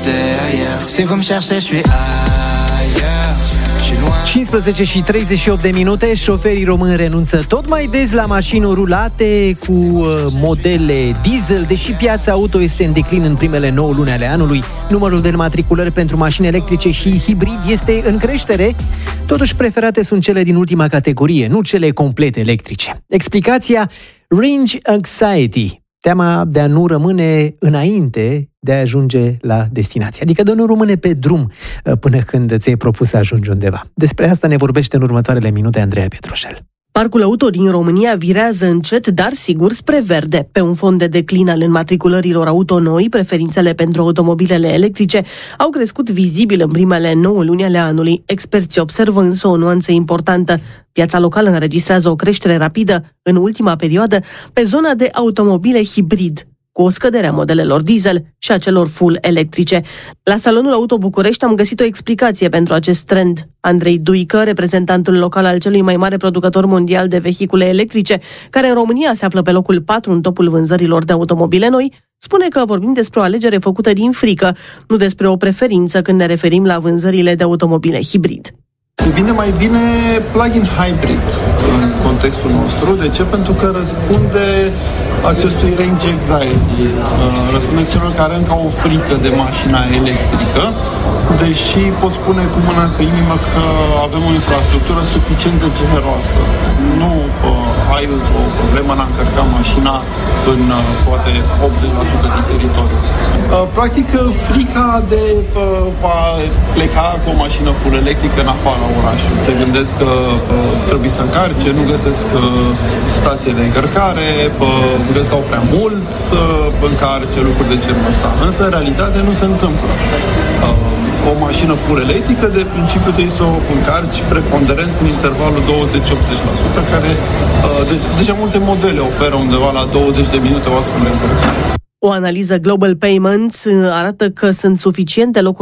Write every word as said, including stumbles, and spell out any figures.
j'étais ailleurs. C'est vous me cherchez, je suis ailleurs. cincisprezece și treizeci și opt de minute. Șoferii români renunță tot mai des la mașini rulate cu modele diesel. Deși piața auto este în declin în primele nouă luni ale anului, numărul de înmatriculări pentru mașini electrice și hibrid este în creștere. Totuși, preferate sunt cele din ultima categorie, nu cele complet electrice. Explicația: range anxiety, teama de a nu rămâne înainte de a ajunge la destinație, adică de a nu rămâne pe drum până când ți-ai propus să ajungi undeva. Despre asta ne vorbește în următoarele minute Andreea Petrușel. Parcul auto din România virează încet, dar sigur, spre verde. Pe un fond de declin al înmatriculărilor auto noi, preferințele pentru automobilele electrice au crescut vizibil în primele nouă luni ale anului. Experții observă însă o nuanță importantă. Piața locală înregistrează o creștere rapidă în ultima perioadă pe zona de automobile hibrid, cu o scădere a modelelor diesel și a celor full electrice. La Salonul Auto București am găsit o explicație pentru acest trend. Andrei Duică, reprezentantul local al celui mai mare producător mondial de vehicule electrice, care în România se află pe locul patru în topul vânzărilor de automobile noi, spune că vorbim despre o alegere făcută din frică, nu despre o preferință când ne referim la vânzările de automobile hibrid. Se vinde mai bine plug-in hybrid în contextul nostru. De ce? Pentru că răspunde acestui range anxiety, răspunde celor care încă au o frică de mașina electrică, deși pot spune cu mâna pe inimă că avem o infrastructură suficient de generoasă. Nu uh, ai o problemă în a încărca mașina în uh, poate optzeci la sută din teritoriu. Uh, practic, frica de uh, a pleca cu o mașină full electrică în afara orașului. Se gândesc că uh, trebuie să încarce, nu găsesc uh, stație de încărcare, uh, că stau prea mult să încarce, lucruri de genul ăsta. Însă, în realitate, nu se întâmplă. Uh, o mașină full electrică, de principiu trebuie să o încarci preponderent în intervalul douăzeci la optzeci la sută, care uh, de, deja multe modele oferă undeva la douăzeci de minute o astfel de încărcare. O analiză Global Payments arată că sunt suficiente locuri